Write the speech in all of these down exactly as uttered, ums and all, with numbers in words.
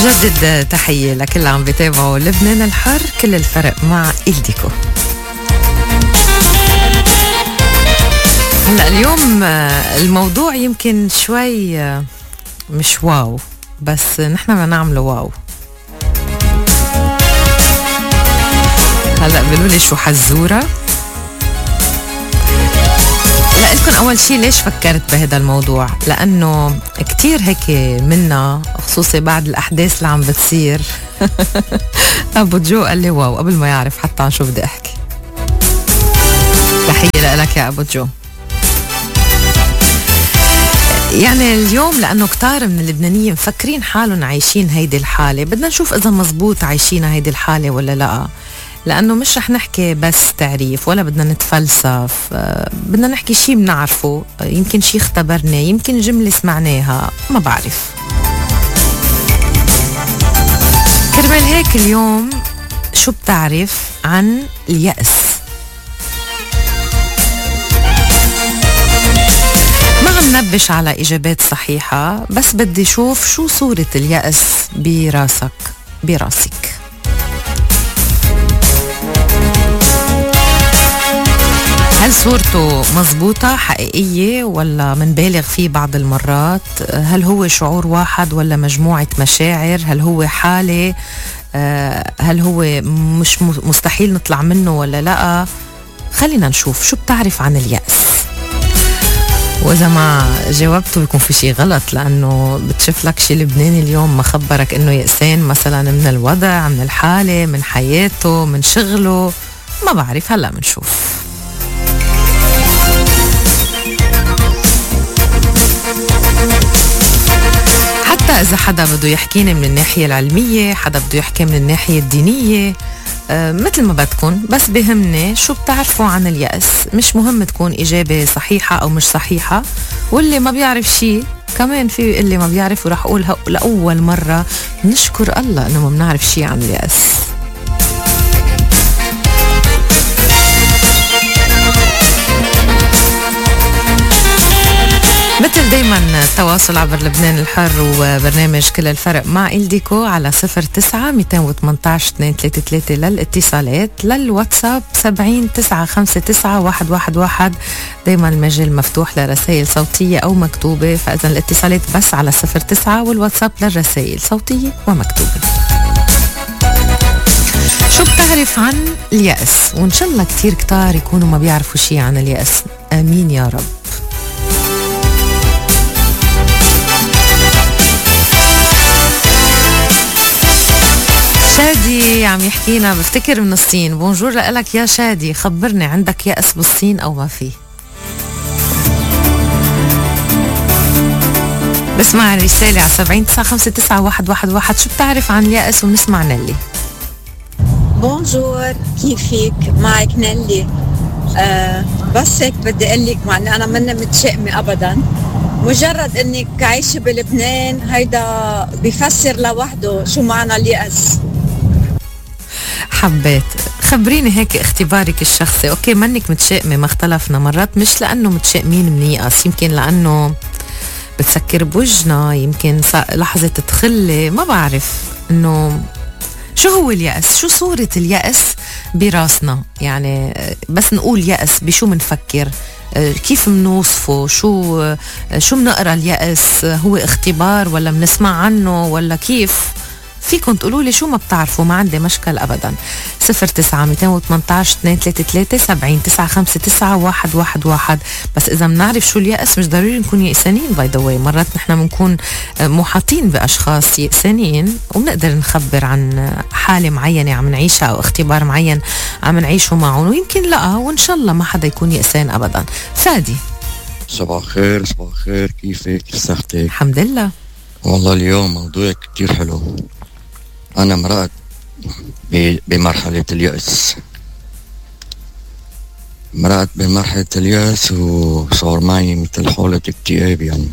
بجدد تحية لكل اللي عم بيتابعوا لبنان الحر، كل الفرق مع إلديكو. هلا اليوم الموضوع يمكن شوي مش واو، بس نحن بدنا نعمله واو. هلا بيقولوا لي شو حزورة. لألكن أول شي ليش فكرت بهذا الموضوع؟ لأنه كتير هيك منا خصوصي بعد الأحداث اللي عم بتصير. أبو جو قال لي واو قبل ما يعرف حتى عن شو بدي أحكي. تحية لك يا أبو جو. يعني اليوم لأنه كتار من اللبنانيين مفكرين حالهم عايشين هيدي الحالة، بدنا نشوف إذا مزبوط عايشين هيدي الحالة ولا لأ، لأنه مش رح نحكي بس تعريف ولا بدنا نتفلسف، بدنا نحكي شي بنعرفه، يمكن شي اختبرناه، يمكن جملة سمعناها، ما بعرف. كرمال هيك اليوم شو بتعرف عن اليأس؟ ما عم نبش على إجابات صحيحة، بس بدي شوف شو صورة اليأس براسك براسك. هل صورته مزبوطة حقيقية ولا منبالغ فيه بعض المرات؟ هل هو شعور واحد ولا مجموعة مشاعر؟ هل هو حالة؟ هل هو مش مستحيل نطلع منه ولا لا؟ خلينا نشوف شو بتعرف عن اليأس. وإذا ما جاوبته بيكون في شي غلط، لأنه بتشوف لك شي لبناني اليوم ما خبرك إنه يأسان مثلا من الوضع، من الحالة، من حياته، من شغله، ما بعرف. هلأ منشوف. حتى إذا حدا بده يحكيني من الناحية العلمية، حدا بده يحكي من الناحية الدينية، آه مثل ما بدكن، بس بهمني شو بتعرفوا عن اليأس. مش مهم تكون إجابة صحيحة أو مش صحيحة، واللي ما بيعرف شي كمان في اللي ما بيعرف، ورح أقولها لأول مرة نشكر الله إنه ما بنعرف شي عن اليأس. مثل دايما التواصل عبر لبنان الحر وبرنامج كل الفرق مع إلديكو على صفر تسعة مئتين وثمانية عشر اثنين ثلاثة ثلاثة للاتصالات، للواتساب سبعين تسعة خمسة تسعة واحد واحد واحد. دايما المجال مفتوح لرسائل صوتية أو مكتوبة، فإذا الاتصالات بس على صفر تسعة والواتساب للرسائل صوتية ومكتوبة. شو بتعرف عن اليأس؟ وإن شاء الله كتير كتار يكونوا ما بيعرفوا شي عن اليأس، آمين يا رب. شادي عم يحكينا بفتكر من الصين. بونجور لك يا شادي، خبرني عندك يأس بالصين أو ما فيه؟ بسمع الرسالة على سبعين تسعة خمسة تسعة واحد واحد واحد. شو بتعرف عن اليأس؟ ونسمع نيلي. بونجور، كيفك؟ معك نيلي. آه بس هيك بدي أقول لك، مع أني أنا مني متشائمة أبدا، مجرد أنك عايشة بلبنان هيدا بيفسر لوحده شو معنى اليأس. حبيت خبريني هيك اختبارك الشخصي. اوكي منك متشائمة، ما اختلفنا، مرات مش لأنه متشائمين بنيأس، يمكن لأنه بتسكر بوجنا، يمكن لحظة تخلي، ما بعرف انه شو هو اليأس، شو صورة اليأس براسنا. يعني بس نقول يأس بشو منفكر، كيف منوصفه، شو شو منقرأ اليأس؟ هو اختبار ولا منسمع عنه ولا كيف؟ فيكم تقولوا لي شو ما بتعرفوا، ما عندي مشكل ابدا. صفر تسعة مئتين وثمانية عشر اثنين ثلاثة ثلاثة سبعين تسعة خمسة تسعة واحد واحد واحد. بس اذا بنعرف شو اليأس مش ضروري نكون يأسانين. باي ذا واي مرات نحن بنكون محاطين باشخاص يأسانين وبنقدر نخبر عن حالة معينة عم نعيشها او اختبار معين عم نعيشه معهم، ويمكن لا، وان شاء الله ما حدا يكون يأسان ابدا. فادي صباح الخير. صباح الخير، كيفك؟ كيف صحتك؟ الحمد لله. والله اليوم موضوع كتير حلو. أنا مرأت بمرحلة اليأس، مرأت بمرحلة اليأس وصار معي مثل حالة اكتئاب. يعني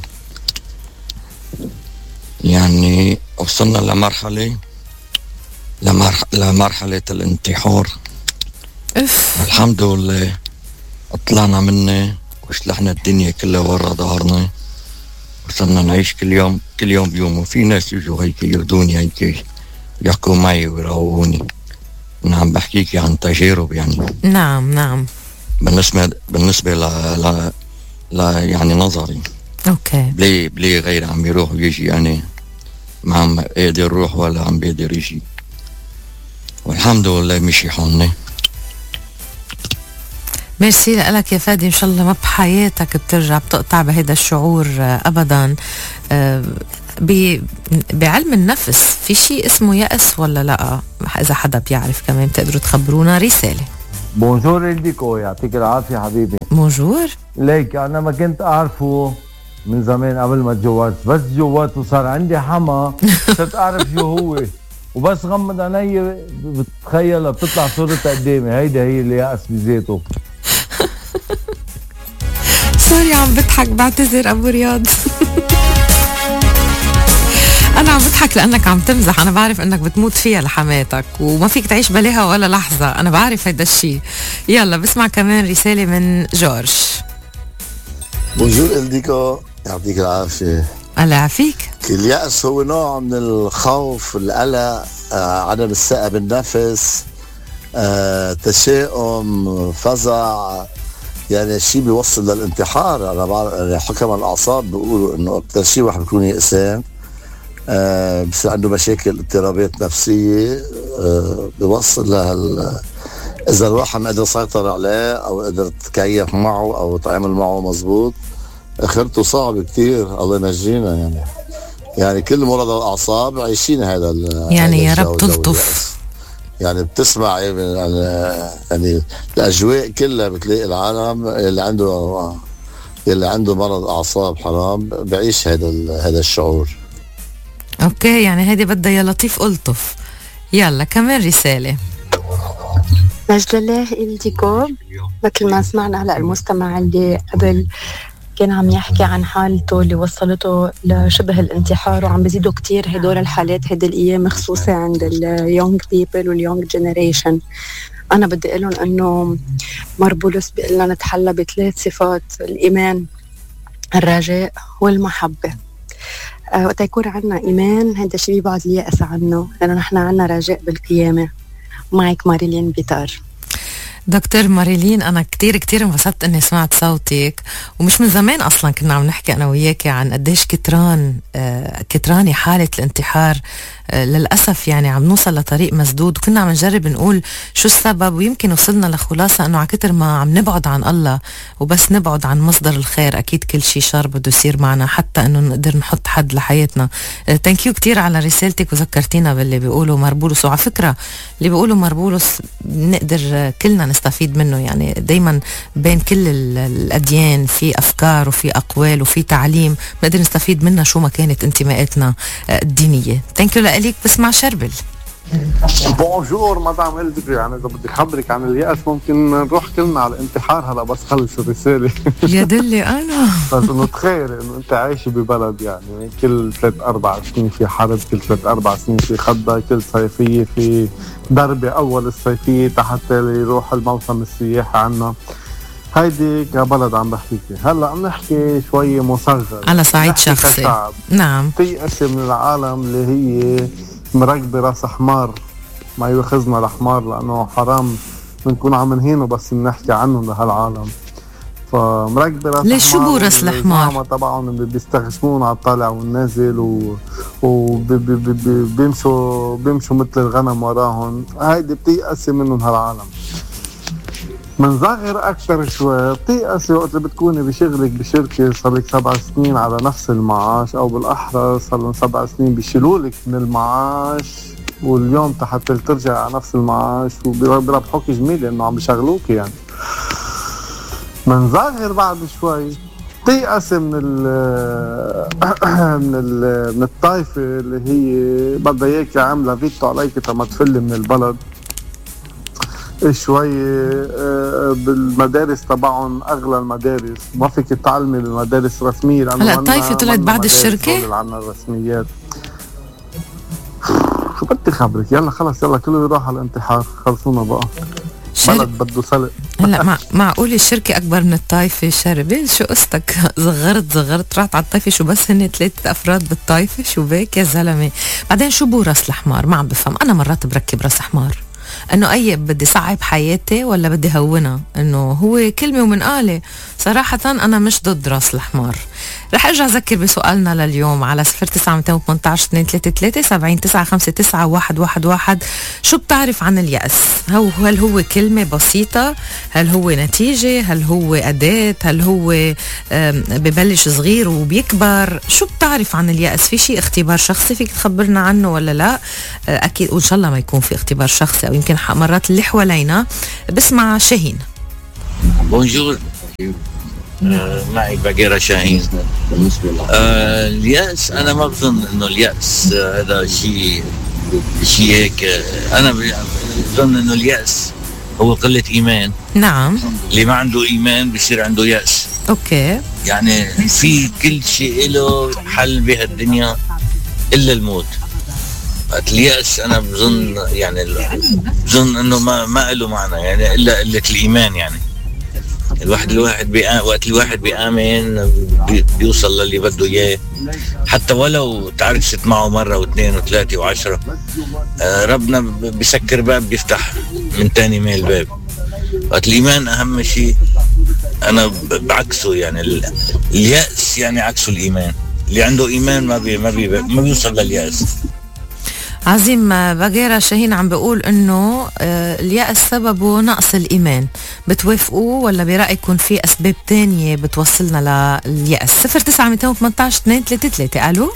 يعني وصلنا لمرحلة لمرح لمرحلة الانتحار. اف الحمد لله طلعنا منه وشلحنا الدنيا كلها ورا ظهرنا، صرنا نعيش كل يوم كل يوم بيوم، وفي ناس يجوا هيك يردوني هيك يحكوا معي ويروقوني. نعم بحكيكي عن تجارب يعني. نعم نعم. بالنسبة بالنسبة ل ل لا يعني نظري. اوكي. بلي بلي غير عم يروح ويجي، يعني ما عم قادر يروح ولا عم بيقدر يجي، والحمد لله مشي حالنا. ميرسي لك يا فادي، ان شاء الله ما بحياتك بترجع بتقطع بهيدا الشعور ابدا. بعلم النفس في شيء اسمه يأس ولا لا؟ اذا حدا بيعرف كمان بتقدروا تخبرونا رسالة. بونجور إلديكو، يعطيك العافية حبيبي. بونجور. ليك أنا ما كنت أعرفه من زمان قبل ما تجوزت، بس تجوزت وصار عندي حما صرت أعرف شو هو، وبس غمض عيني بتخيل بتطلع صورتها قدامي. هيدا هي اليأس بذاته. سوري عم بضحك، بعتذر أبو رياض. أنا عم بضحك لأنك عم تمزح، أنا بعرف أنك بتموت فيها لحماتك وما فيك تعيش بلاها ولا لحظة، أنا بعرف هيدا الشيء. يلا بسمع كمان رسالة من جورج. بونجور إلديكو، يعطيك العافية. الله يعافيك. اليأس هو نوع من الخوف، القلق، آه، عدم الثقة بالنفس، آه، تشاؤم، فزع، يعني شيء بيوصل للانتحار. أنا بعرف يعني حكم الأعصاب بيقولوا إنه أكثر شيء واحد بيكون يأسان آه بصير عنده مشاكل اضطرابات نفسية، آه بيوصل لهال إذا الواحد ما قدر يسيطر عليه أو قدر تكيف معه أو تعامل معه مزبوط، آخرته صعب كتير. الله ينجينا. يعني يعني كل مرضى الأعصاب عايشين هذا يعني يا رب تلطف. يعني بتسمع يعني, يعني الأجواء كلها بتلاقي العالم اللي عنده اللي عنده مرض أعصاب حرام بعيش هذا هذا الشعور. اوكي، يعني هيدي بدها يا لطيف ألطف. يلا كمان رسالة. مجد الله إلديكو، مثل ما سمعنا هلا المستمع اللي قبل كان عم يحكي عن حالته اللي وصلته لشبه الانتحار، وعم بيزيدوا كتير هدول الحالات هيدي الأيام، خصوصا عند اليونج بيبل واليونج جينيريشن. أنا بدي أقولهم أنه مربولوس بيقول لنا نتحلى بثلاث صفات: الإيمان، الرجاء، والمحبة. أه وقت يكون عنا إيمان هذا الشيء بيبعد اليأس عنه، لأنه نحن عنا رجاء بالقيامة. معك ماريلين بيتار. دكتور ماريلين، أنا كتير كتير انبسطت أني سمعت صوتك، ومش من زمان أصلا كنا عم نحكي أنا وياكي عن قديش كتران آه كتراني حالة الانتحار. آه للأسف يعني عم نوصل لطريق مسدود، وكنا عم نجرب نقول شو السبب، ويمكن وصلنا لخلاصة أنه عكتر ما عم نبعد عن الله وبس نبعد عن مصدر الخير، أكيد كل شيء شر بده يصير معنا حتى أنه نقدر نحط حد لحياتنا. ثانك يو كتير على رسالتك، وذكرتينا باللي بيقولوا مربولوس. وعلى فكرة اللي بيقولوا مربولوس نقدر كلنا نستفيد منه، يعني دايما بين كل الأديان في أفكار وفي أقوال وفي تعليم نقدر نستفيد منها شو ما كانت انتماءاتنا الدينية. ثانك يو لك. بسمع شربل. بونجور مدام إلديكو، يعني إذا بدي خبرك عن اليأس ممكن نروح كلنا على الانتحار هلا بس خلص الرسالة. يا دلي أنا بس إنه تخيل إنه أنت عايش ببلد يعني كل ثلاث أربع سنين في حرب، كل ثلاث أربع سنين في خضة، كل صيفية في ضربة أول الصيفية حتى يروح الموسم السياحي عنا. هيدي كبلد عم بحكيكي. هلا عم نحكي شوية مصغر على صعيد شخصي. نعم. تيأس من العالم اللي هي مركبة راس حمار، ما يوخزنا الحمار لأنه حرام بنكون عم نهينه بس بنحكي عنه لهالعالم. فمركبة راس ليش شو بورس الحمار؟ طبعا بيستخدمون على الطالع والنازل و... وبيمشوا بيمشوا مثل الغنم وراهم. هيدي بتيأسي منهم هالعالم. منصغر أكثر شوي بتيأسي وقت اللي بتكوني بشغلك بشركة صار لك سبع سنين على نفس المعاش، أو بالأحرى صار لهم سبع سنين بيشيلولك من المعاش واليوم حتى ترجع على نفس المعاش وبيربحوك جميل لأنه عم بيشغلوك. يعني منصغر بعد شوي تيأسي من ال من ال من الطائفة اللي هي بدها إياك عاملة فيتو عليك تما تفلي من البلد شوي. بالمدارس تبعهم اغلى المدارس، ما فيك تعلمي بالمدارس رسميه لانه هلا الطائفه طلعت بعد الشركه عنا الرسميات. شو بدي خبرك؟ يلا خلص يلا كله يروح على الانتحار، خلصونا بقى. بلد بده سلق. هلا مع معقول الشركة أكبر من الطائفة شربل؟ شو قصتك؟ صغرت صغرت رحت على الطائفة، شو بس هن ثلاثة أفراد بالطائفة؟ شو بيك يا زلمة؟ بعدين شو بو راس الحمار؟ ما عم بفهم. أنا مرات بركب راس حمار انه اي بدي صعب حياتي ولا بدي هونها، انه هو كلمه ومنقاله. صراحه انا مش ضد راس الحمار. رح ارجع اذكر بسؤالنا لليوم على صفر تسعة مئتين وثمانية عشر اثنين ثلاثة ثلاثة سبعين تسعة خمسة تسعة واحد واحد واحد. شو بتعرف عن اليأس؟ هل هو كلمه بسيطه؟ هل هو نتيجه؟ هل هو اداه؟ هل هو ببلش صغير وبيكبر؟ شو بتعرف عن اليأس؟ في شيء اختبار شخصي فيك تخبرنا عنه ولا لا؟ اكيد وان شاء الله ما يكون في اختبار شخصي، او يمكن مرات اللي حوالينا. بسمع شاهين. بونجور، آه معي باقيرة شاهين. آه اليأس أنا ما بظن إنه اليأس آه هذا شيء شيء هيك. آه أنا بظن إنه اليأس هو قلة إيمان. نعم. اللي ما عنده إيمان بيصير عنده يأس. أوكي. يعني في كل شيء له حل بهالدنيا إلا الموت. اليأس أنا بظن يعني بظن إنه ما ما له معنى يعني إلا قلة الإيمان. يعني الواحد الواحد بيآ... وقت الواحد بيآمن بي... بيوصل للي بده إياه، حتى ولو تعرست معه مرة واثنين وثلاثة وعشرة. آه ربنا بيسكر باب بيفتح من تاني ميل باب. وقت الإيمان أهم شيء. أنا بعكسه يعني ال... اليأس يعني عكسه الإيمان. اللي عنده إيمان ما بي... ما, بي... ما بيوصل لليأس. عظيم. باقيرة شاهين عم بيقول انه اليأس سببه نقص الإيمان. بتوافقوا ولا برأيكم في أسباب تانية بتوصلنا لليأس؟ صفر تسعة مئتين وثمانية عشر اثنين ثلاثة ثلاثة. ألو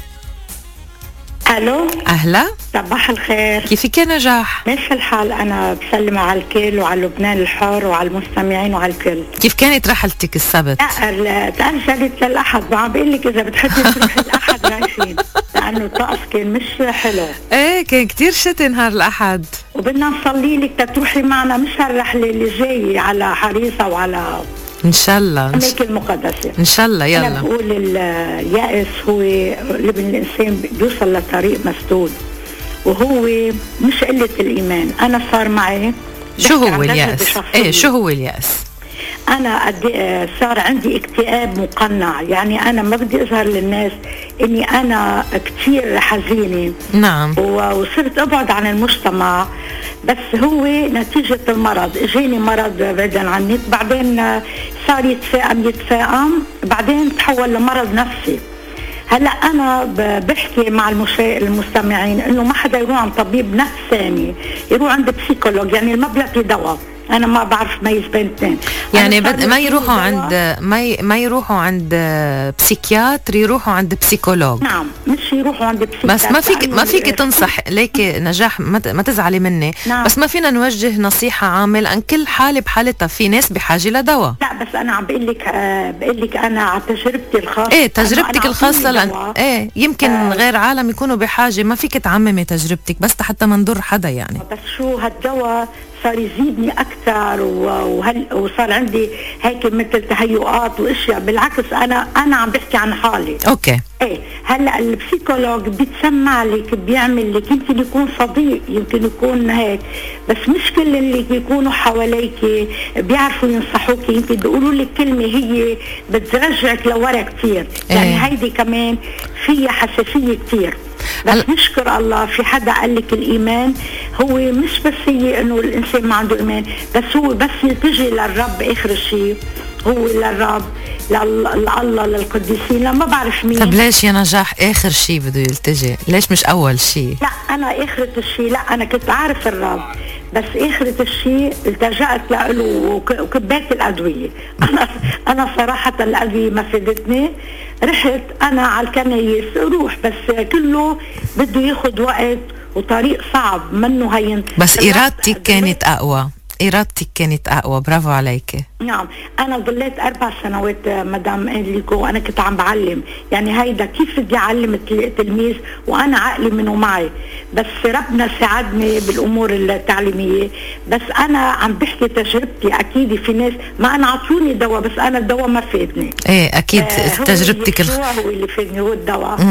ألو أهلا، صباح الخير، كيفك يا نجاح؟ ماشي الحال. أنا بسلم على الكل وعلى لبنان الحر وعلى المستمعين وعلى الكل. كيف كانت رحلتك السبت؟ لا تأجلت للأحد. عم بقول لك إذا بتحبي تروحي الأحد رايحين، لأنه الطقس كان مش حلو. إيه كان كتير شتي نهار الأحد، وبدنا نصلي لك تروحي معنا مش هالرحلة اللي جاية على حريصة وعلى إن شاء الله أماكن المقدسة إن شاء الله. يلا. أنا بقول اليأس هو لبن الإنسان بيوصل لطريق مسدود، وهو مش قلة الإيمان. أنا صار معي. شو هو اليأس؟ إيه شو هو اليأس؟ أنا صار عندي اكتئاب مقنع. يعني أنا ما بدي أظهر للناس إني أنا كتير حزينة. نعم. وصرت أبعد عن المجتمع، بس هو نتيجة المرض. اجاني مرض بعيدا عني، بعدين صار يتفاقم يتفاقم بعدين تحول لمرض نفسي. هلا انا بحكي مع المستمعين انه ما حدا يروح عند طبيب نفساني، يروح عند بسيكولوج. يعني ما بيعطي دواء. انا ما بعرف ميز بين اثنين. يعني بد... ما يروحوا عند ما ي... ما يروحوا عند بسيكياتر، يروحوا عند بسيكولوج. نعم، مش يروحوا عند بسيكياتر. بس ما فيك ما فيك تنصح ليك نجاح، ما, ت... ما تزعلي مني. نعم. بس ما فينا نوجه نصيحة عامة لأن كل حالة بحالتها. في ناس بحاجة لدواء. لا بس انا عم بقول لك آه بقول لك انا على تجربتي الخاصة. ايه تجربتك الخاصة لأن ايه يمكن آه غير عالم يكونوا بحاجة. ما فيك تعممي تجربتك بس حتى ما نضر حدا. يعني بس شو هالدواء صار يزيدني أكثر، وهل وصار عندي هيك مثل تهيؤات واشياء. بالعكس انا انا عم بحكي عن حالي. اوكي. ايه هلا البسيكولوج بيتسمع لك، بيعمل لك، يمكن يكون صديق، يمكن يكون هيك، بس مش كل اللي بيكونوا حواليك بيعرفوا ينصحوك. يمكن بيقولوا لك كلمه هي بترجعك لورا كثير. يعني إيه. هيدي كمان فيها حساسيه كثير. بس هل... نشكر الله في حدا قال لك الإيمان هو مش بس هي إنه الإنسان ما عنده إيمان، بس هو بس يلتجي للرب آخر شيء. هو للرب لله للقديسين. لا ما بعرف مين. طب ليش يا نجاح آخر شيء بده يلتجي؟ ليش مش أول شيء؟ لا أنا آخرة الشيء، لا أنا كنت عارف الرب، بس آخرة الشيء التجأت له وكبات الأدوية. أنا أنا صراحة الأدوية ما فادتني. رحت أنا على الكنايس روح، بس كله بده ياخد وقت وطريق صعب منه هين. بس إرادتك كانت أقوى. إرادتك كانت أقوى. برافو عليك. نعم. أنا ضليت أربع سنوات مدام إنليكو وأنا كنت عم بعلم. يعني هيدا كيف بدي أعلم التلميذ وأنا عقلي منه معي، بس ربنا ساعدني بالأمور التعليمية. بس أنا عم بحكي تجربتي. أكيد في ناس ما أنا عطوني دواء، بس أنا الدواء ما فادني. إيه أكيد. آه تجربتك الخ... هو اللي فادني هو الدواء.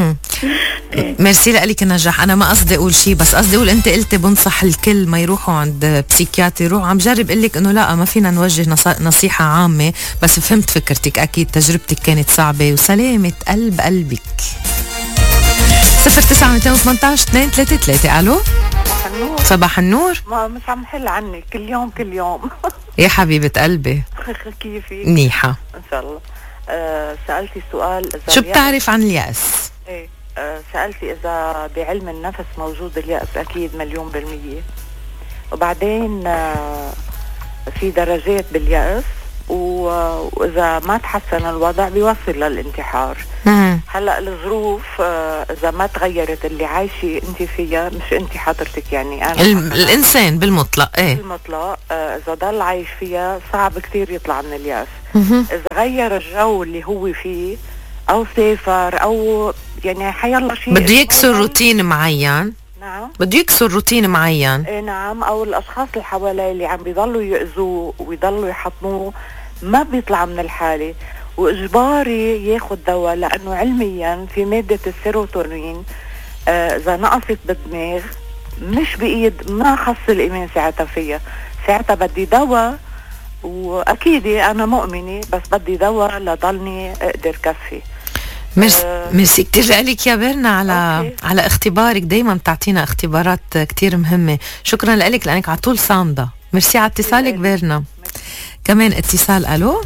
ميرسي لك النجاح. انا ما قصدي اقول شيء، بس قصدي اقول انت قلتي بنصح الكل ما يروحوا عند بسيكياتري. روح. عم جرب اقول لك انه لا، ما فينا نوجه نصيحه عامه، بس فهمت فكرتك. اكيد تجربتك كانت صعبه، وسلامه قلب قلبك. صفر تسعة مئتين وثمانية عشر اثنين ثلاثة ثلاثة. الو صباح النور. صباح النور. ما مش عم حل عني كل يوم كل يوم. يا حبيبه قلبي كيفي؟ منيحه ان شاء الله. أه سالتي سؤال اذا شو بتعرف عن اليأس؟ ايه أه سالتي اذا بعلم النفس موجود اليأس. اكيد مليون بالمية. وبعدين أه في درجات باليأس، واذا ما تحسن الوضع بيوصل للانتحار. مم. هلا الظروف آه اذا ما تغيرت اللي عايشه انت فيها، مش انت حضرتك يعني انا الم... الانسان بالمطلق ايه بالمطلق آه اذا ضل عايش فيها صعب كتير يطلع من اليأس. مم. اذا غير الجو اللي هو فيه او سافر او يعني حيلا شيء بده يكسر روتين معين. نعم بده يكسر روتين معين. ايه نعم. او الاشخاص اللي حواليه اللي عم بيضلوا يأذوه ويضلوا يحطموه ما بيطلع من الحالة، واجباري ياخد دواء، لانه علميا في مادة السيروتونين اذا آه نقصت بالدماغ مش بايد ما خص الايمان ساعتها فيها، ساعتها بدي دواء. واكيد انا مؤمنة بس بدي دواء لضلني اقدر كفي. ميرسي آه ميرسي كتير لك يا بيرنا على أوكي. على اختبارك. دايما بتعطينا اختبارات كتير مهمة. شكرا لك لانك على طول صامدة. ميرسي على اتصالك بيرنا. كمان اتصال. الو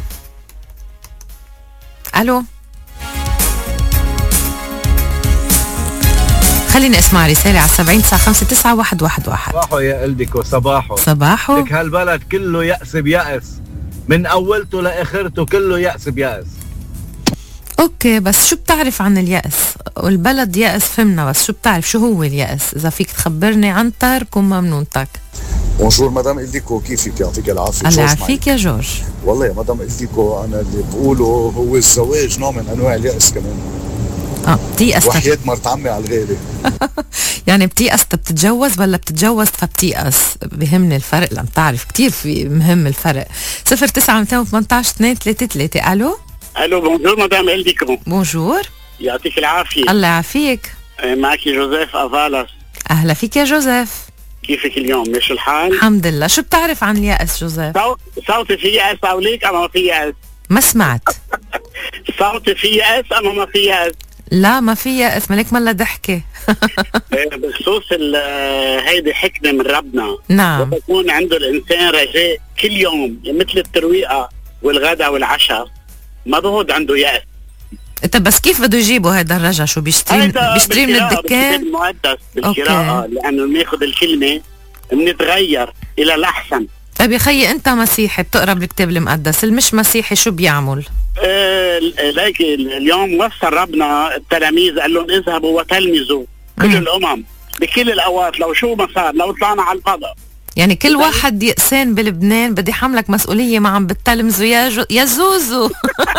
الو خليني اسمع رسالة على سبعين تسعة خمسة تسعة واحد واحد واحد. صباحو يا قلبك وصباحو. صباحو. لك هالبلد كله يأس بيأس، من اولته لاخرته كله يأس بيأس. اوكي بس شو بتعرف عن اليأس؟ والبلد يأس فهمنا، بس شو بتعرف شو هو اليأس؟ اذا فيك تخبرني عن ترك وممنونتك. بونجور مدام إلديكو، كيفك؟ يعطيك العافية. الله يعافيك يا جورج. والله يا مدام إلديكو أنا اللي بقوله هو الزواج نوع من أنواع اليأس كمان. اه بتيأس وحياة مرت عمي على الغالي. يعني بتيأس بتتجوز ولا بتتجوز فبتيأس؟ بهمني الفرق لما تعرف كتير في مهم الفرق. صفر تسعة مئتين وثمانية عشر اثنين ثلاثة ثلاثة. الو الو بونجور مدام إلديكو. بونجور. يعطيك العافية. الله يعافيك. معك جوزيف أفالاس. أهلا فيك يا جوزيف. كيفك اليوم؟ ماشي الحال؟ الحمد لله. شو بتعرف عن اليأس جوزيف؟ صوت صوتي في يأس أو ليك أنا ما في يأس؟ ما سمعت. صوتي في يأس أنا ما في يأس؟ لا ما في يأس، مالك ملا ضحكة. بخصوص هيدي حكمة من ربنا. نعم. وتكون عنده الإنسان رجاء كل يوم مثل الترويقة والغداء والعشاء، ما بهود عنده يأس. طب بس كيف بده يجيبوا هذا الرجع؟ شو بيشتري بيشتري من الدكان؟ المقدس بالقراءة، لأنه بناخذ الكلمة بنتغير إلى الأحسن. طيب يا خيي أنت مسيحي بتقرأ بالكتاب المقدس، المش مسيحي شو بيعمل؟ آه ليك اليوم وصل ربنا التلاميذ قال لهم اذهبوا وتلمذوا كل الأمم بكل الأوقات، لو شو ما صار، لو طلعنا على الفضاء. يعني كل واحد يأسان بلبنان بدي حملك مسؤولية ما عم بتلمذوا يا جو... يا زوزو.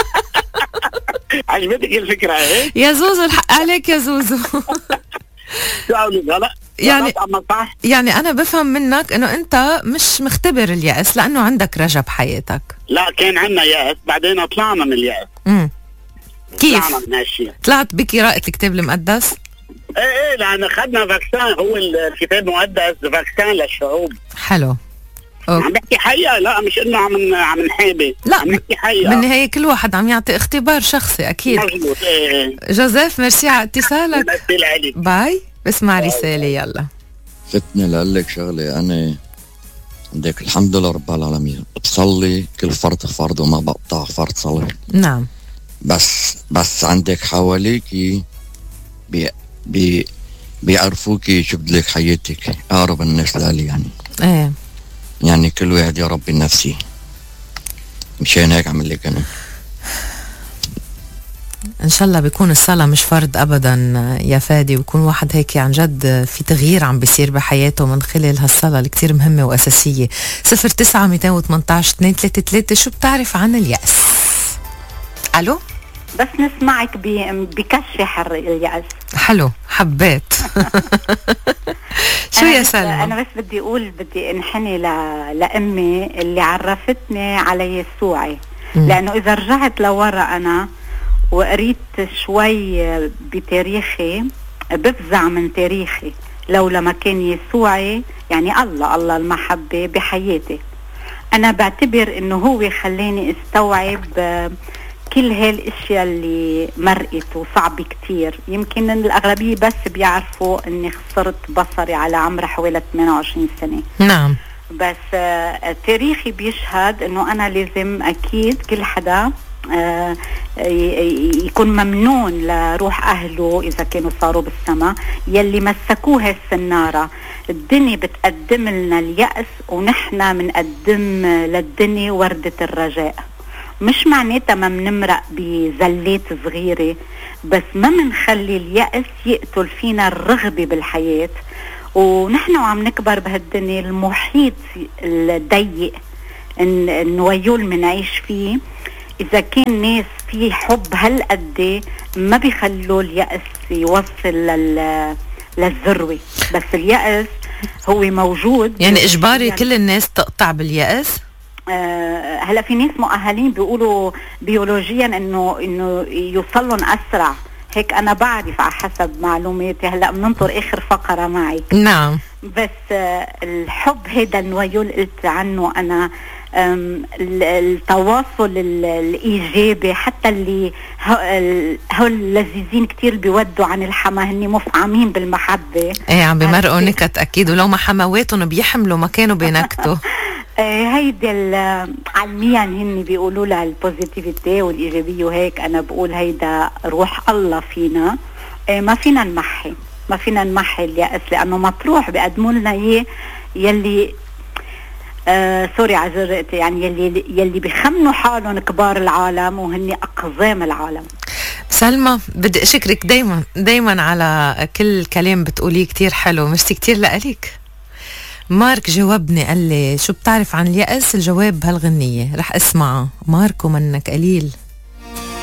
عجبتك الفكرة ايه؟ يا زوزو الحق عليك يا زوزو. شو قولي غلط؟ يعني يعني أنا بفهم منك إنه أنت مش مختبر اليأس لأنه عندك رجا بحياتك. لا كان عندنا يأس بعدين طلعنا من اليأس. امم كيف؟ طلعنا من هالشيء. طلعت بقراءة الكتاب المقدس؟ ايه ايه لأن أخذنا فاكسان، هو الكتاب المقدس فاكسان للشعوب. حلو. أوكي. عم بحكي حقيقة، لا مش انه عم عم نحابي، لا عم نحكي حقيقة. بالنهاية كل واحد عم يعطي اختبار شخصي اكيد. مظبوط. ايه جوزيف ميرسي على اتصالك. ميرسي. باي. بسمع رسالة يلا. فتني لقلك شغلة، انا عندك الحمد لله رب العالمين بصلي كل فرض فرض وما بقطع فرض صلاة. نعم. بس بس عندك حواليكي بي بي بيعرفوكي شو بدلك حياتك، اقرب الناس لالي يعني. ايه يعني كل واحد يا ربي نفسي، مشان هيك عمل لك انا. ان شاء الله بيكون الصلاة مش فرض ابدا يا فادي، ويكون واحد هيك عن جد في تغيير عم بيصير بحياته من خلال هالصلاة اللي كتير مهمة واساسية. صفر تسعة مئتين وثمانية عشر اثنين ثلاثة ثلاثة. شو بتعرف عن اليأس؟ الو بس نسمعك بكشح اليأس. حلو حبيت. شو يا سلمى؟ أنا بس بدي أقول بدي انحني ل... لأمي اللي عرفتني على يسوعي، لأنه إذا رجعت لورا أنا وقريت شوي بتاريخي، بفزع من تاريخي لولا ما كان يسوعي يعني الله الله المحبة بحياتي. أنا بعتبر إنه هو خلاني استوعب كل هالاشياء اللي مرقت وصعب كتير. يمكن الأغلبية بس بيعرفوا إني خسرت بصري على عمر حوالي ثمانية وعشرين سنة. نعم. بس آه تاريخي بيشهد إنه أنا لازم أكيد كل حدا آه يكون ممنون لروح أهله إذا كانوا صاروا بالسماء، يلي مسكوها السنارة. الدنيا بتقدم لنا اليأس ونحن منقدم للدنيا وردة الرجاء. مش معناتها ما منمرق بزلات صغيرة، بس ما منخلي اليأس يقتل فينا الرغبة بالحياة. ونحن وعم نكبر بهالدنيا المحيط الضيق النويول منعيش فيه، إذا كان ناس في حب هالقد ما بيخلوا اليأس يوصل لل... للذروة. بس اليأس هو موجود، يعني إجباري يعني كل الناس تقطع باليأس؟ آه هلا في ناس مؤهلين بيقولوا بيولوجيا انه انه يوصلون اسرع، هيك انا بعرف على حسب معلوماتي. هلا بننطر اخر فقره معي. نعم. بس آه الحب هيدا النويول قلت عنه انا، التواصل الايجابي، حتى اللي هول اللذيذين كتير بيودوا عن الحما هني مفعمين بالمحبه. ايه عم بمرقوا نكت اكيد، ولو ما حمواتهم بيحملوا ما كانوا بينكتوا. هيدي علميا هن بيقولوا لها البوزيتيفيتي والايجابيه، وهيك انا بقول هيدا روح الله فينا. ما فينا نمحي ما فينا نمحي اليأس، لانه مطروح بيقدموا لنا اياه يلي آه سوري على جرأتي، يعني يلي يلي بيخمنوا حالهم كبار العالم وهن اقزام العالم. سلمى بدي اشكرك دايما دايما على كل كلام بتقوليه كتير حلو. ميرسي كتير لألك. مارك جاوبني قال لي شو بتعرف عن اليأس؟ الجواب بهالغنية رح اسمعها. ماركو منك قليل.